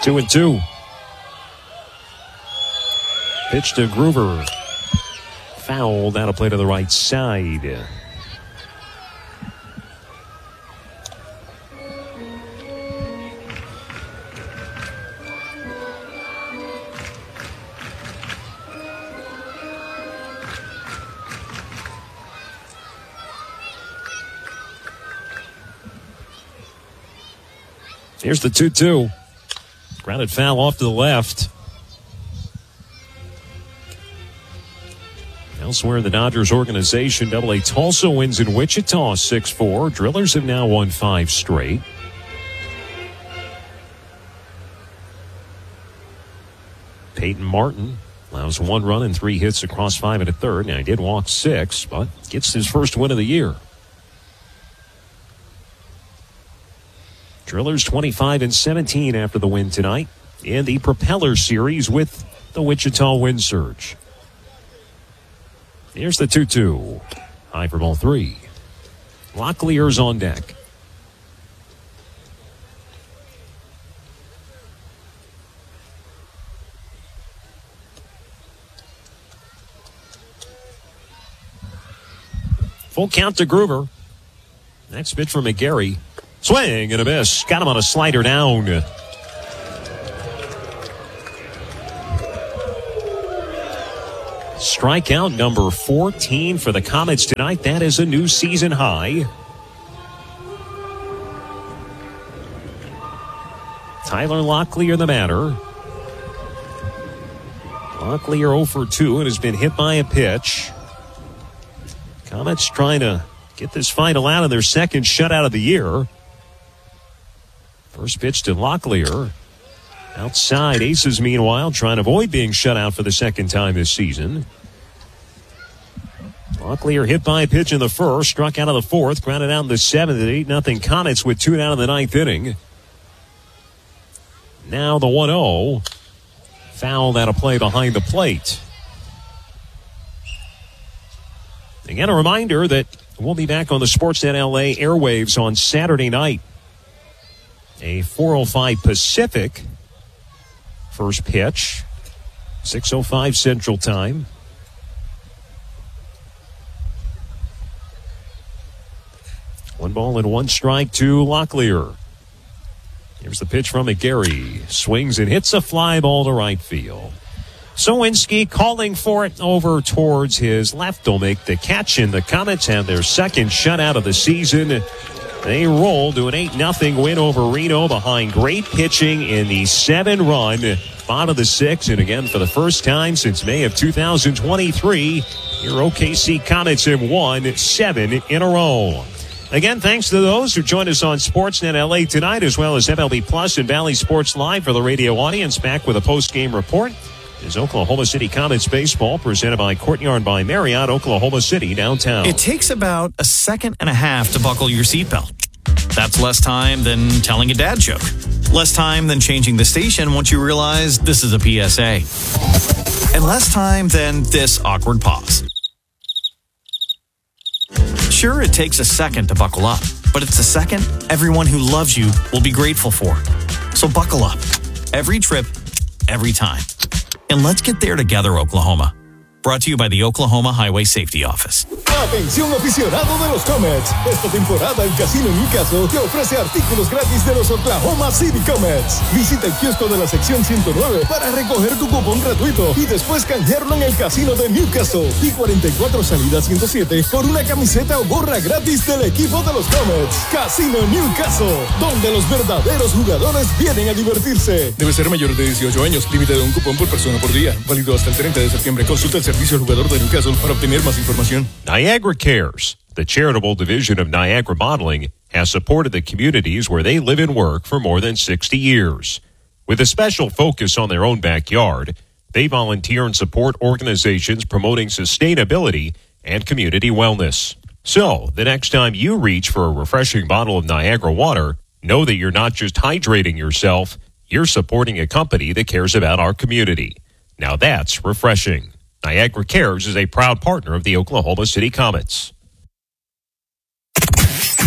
2-2. Pitch to Groover. Foul. That'll play to the right side. Here's the 2-2. Grounded foul off to the left. Elsewhere in the Dodgers organization, Double-A Tulsa wins in Wichita 6-4. Drillers have now won 5 straight. Peyton Martin allows 1 run and 3 hits across 5 1/3. Now, he did walk 6, but gets his first win of the year. Drillers 25-17 after the win tonight in the Propeller Series with the Wichita Wind Surge. Here's the 2-2. High for ball 3. Locklear's on deck. Full count to Groover. Next pitch from McGarry. Swing and a miss. Got him on a slider down. Strikeout number 14 for the Comets tonight. That is a new season high. Tyler Locklear the batter. Locklear 0 for 2 and has been hit by a pitch. Comets trying to get this final out of their second shutout of the year. First pitch to Locklear. Outside, Aces, meanwhile, trying to avoid being shut out for the second time this season. Locklear hit by a pitch in the first, struck out of the fourth, grounded out in the seventh at 8-0 Comets with 2 down in the ninth inning. Now the 1-0. Foul, that'll play behind the plate. Again, a reminder that we'll be back on the Sportsnet LA airwaves on Saturday night. A 4:05 Pacific first pitch, 6:05 Central Time. One ball and 1 strike to Locklear. Here's the pitch from McGarry. Swings and hits a fly ball to right field. Sowinski calling for it over towards his left. Will make the catch, and the Comets have their second shutout of the season. They roll to an 8-0 win over Reno behind great pitching in the 7-run bottom of the 6th. And again, for the first time since May of 2023, your OKC Comets have won 7 in a row. Again, thanks to those who joined us on Sportsnet LA tonight, as well as MLB Plus and Valley Sports Live for the radio audience. Back with a post-game report is Oklahoma City Comets baseball, presented by Courtyard by Marriott, Oklahoma City, downtown. It takes about a second and a half to buckle your seatbelt. That's less time than telling a dad joke. Less time than changing the station once you realize this is a PSA. And less time than this awkward pause. Sure, it takes a second to buckle up, but it's a second everyone who loves you will be grateful for. So buckle up. Every trip, every time. And let's get there together, Oklahoma. Brought to you by the Oklahoma Highway Safety Office. Atención aficionado de los Comets. Esta temporada el Casino Newcastle te ofrece artículos gratis de los Oklahoma City Comets. Visita el kiosco de la sección 109 para recoger tu cupón gratuito y después canjearlo en el Casino de Newcastle. Y 44 salida 107 por una camiseta o gorra gratis del equipo de los Comets. Casino Newcastle, donde los verdaderos jugadores vienen a divertirse. Debe ser mayor de 18 años. Límite de un cupón por persona por día. Válido hasta el 30 de septiembre. Consulta el servicio al jugador de Newcastle para obtener más información. Niagara Cares, the charitable division of Niagara Modeling, has supported the communities where they live and work for more than 60 years. With a special focus on their own backyard, they volunteer and support organizations promoting sustainability and community wellness. So, the next time you reach for a refreshing bottle of Niagara water, know that you're not just hydrating yourself, you're supporting a company that cares about our community. Now that's refreshing. Niagara Cares is a proud partner of the Oklahoma City Comets.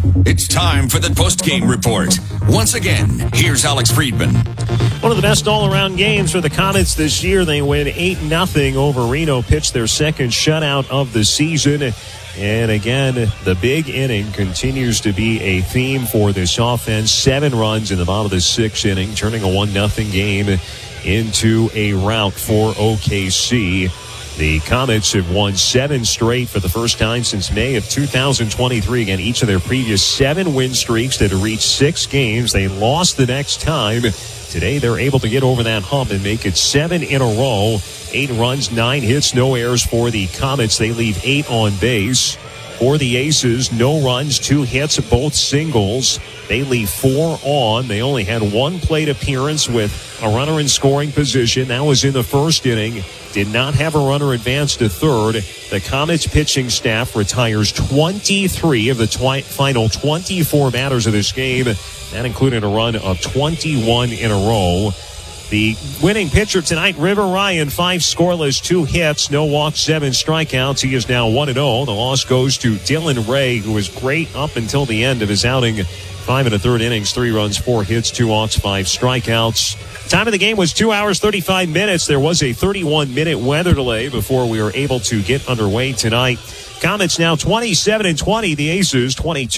It's time for the post-game report. Once again, here's Alex Friedman. One of the best all-around games for the Comets this year. They win 8-0 over Reno, pitched their second shutout of the season. And again, the big inning continues to be a theme for this offense. 7 runs in the bottom of the 6th inning, turning a 1-0 game into a rout for OKC. The Comets have won 7 straight for the first time since May of 2023. Again, each of their previous 7 win streaks that have reached 6 games, they lost the next time. Today, they're able to get over that hump and make it 7 in a row. 8 runs, 9 hits, no errors for the Comets. They leave 8 on base. For the Aces, no runs, 2 hits, both singles. They leave 4 on. They only had 1 plate appearance with a runner in scoring position. That was in the first inning. Did not have a runner advance to third. The Comets pitching staff retires 23 of the final 24 batters of this game. That included a run of 21 in a row. The winning pitcher tonight, River Ryan, 5 scoreless, 2 hits, no walks, 7 strikeouts. He is now 1-0. The loss goes to Dylan Ray, who was great up until the end of his outing. 5 1/3 innings, 3 runs, 4 hits, 2 walks, 5 strikeouts. Time of the game was 2 hours, 35 minutes. There was a 31-minute weather delay before we were able to get underway tonight. Comets now 27-20. The Aces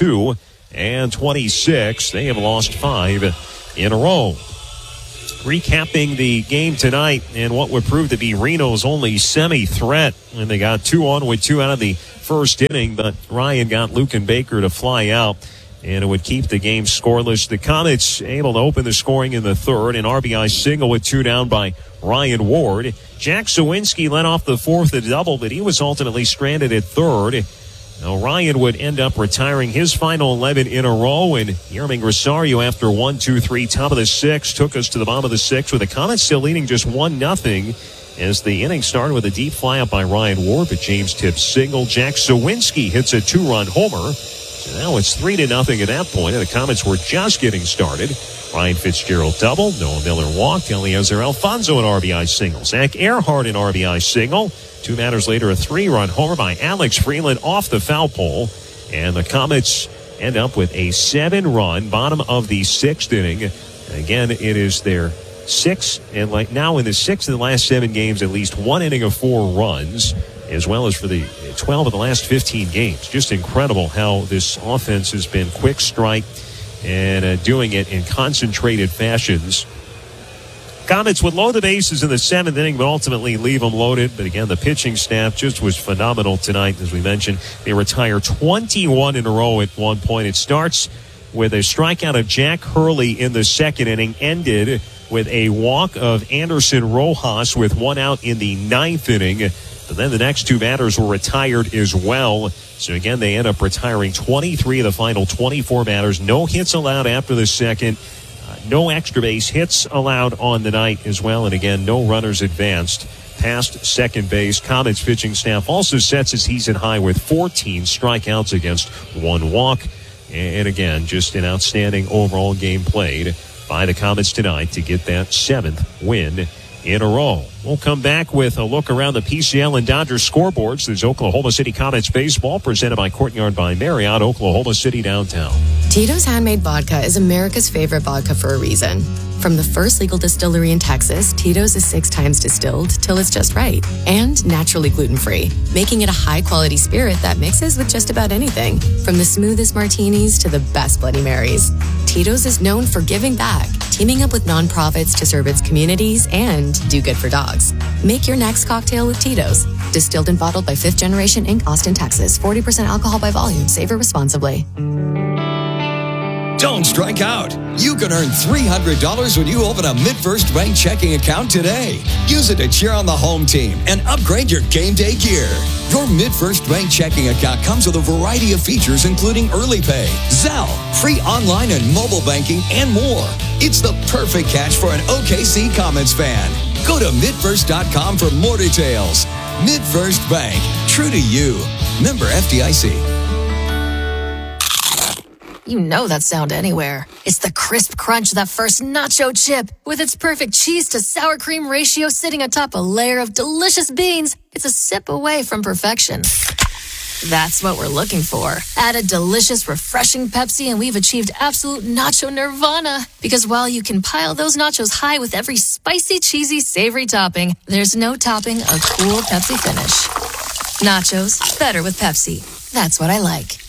22-26. They have lost 5 in a row. Recapping the game tonight and what would prove to be Reno's only semi-threat. And they got 2 on with 2 out of the first inning, but Ryan got Luken Baker to fly out, and it would keep the game scoreless. The Comets able to open the scoring in the third. An RBI single with 2 down by Ryan Ward. Jack Sawinski led off the fourth at double, but he was ultimately stranded at third. Now Ryan would end up retiring his final 11 in a row, and Yermín Rosario, after 1-2-3, top of the 6th, took us to the bottom of the 6th, with the Comets still leading just 1-0 as the inning started with a deep fly up by Ryan Ward, but James Tibbs single. Jack Sawinski hits a 2-run homer. So now it's 3-0 at that point, and the Comets were just getting started. Ryan Fitzgerald double, Noah Miller walked, Eliezer Alfonso an RBI single, Zach Earhart an RBI single. 2 batters later, a 3-run homer by Alex Freeland off the foul pole, and the Comets end up with a 7-run bottom of the 6th inning. Again, it is their 6th, and now in the 6th of the last 7 games, at least 1 inning of 4 runs, as well as for the 12 of the last 15 games. Just incredible how this offense has been quick strike and doing it in concentrated fashions. Comets would load the bases in the 7th inning, but ultimately leave them loaded. But again, the pitching staff just was phenomenal tonight. As we mentioned, they retire 21 in a row at one point. It starts with a strikeout of Jack Hurley in the 2nd inning, ended with a walk of Anderson Rojas with 1 out in the 9th inning. But then the next 2 batters were retired as well. So again, they end up retiring 23 of the final 24 batters. No hits allowed after the 2nd. No extra base hits allowed on the night as well. And again, no runners advanced past 2nd base. Comets pitching staff also sets a season high with 14 strikeouts against 1 walk. And again, just an outstanding overall game played by the Comets tonight to get that 7th win in a row. We'll come back with a look around the PCL and Dodgers scoreboards. There's Oklahoma City Comets baseball presented by Courtyard by Marriott, Oklahoma City downtown. Tito's Handmade Vodka is America's favorite vodka for a reason. From the first legal distillery in Texas, Tito's is 6 times distilled till it's just right, and naturally gluten-free, making it a high-quality spirit that mixes with just about anything, from the smoothest martinis to the best Bloody Marys. Tito's is known for giving back, teaming up with nonprofits to serve its communities and do good for dogs. Make your next cocktail with Tito's. Distilled and bottled by 5th Generation Inc., Austin, Texas. 40% alcohol by volume. Savor responsibly. Don't strike out. You can earn $300 when you open a MidFirst Bank checking account today. Use it to cheer on the home team and upgrade your game day gear. Your MidFirst Bank checking account comes with a variety of features, including early pay, Zelle, free online and mobile banking, and more. It's the perfect catch for an OKC Comets fan. Go to midfirst.com for more details. MidFirst Bank, true to you. Member FDIC. You know that sound anywhere. It's the crisp crunch of that first nacho chip. With its perfect cheese to sour cream ratio sitting atop a layer of delicious beans, it's a sip away from perfection. That's what we're looking for. Add a delicious, refreshing Pepsi and we've achieved absolute nacho nirvana. Because while you can pile those nachos high with every spicy, cheesy, savory topping, there's no topping a cool Pepsi finish. Nachos, better with Pepsi. That's what I like.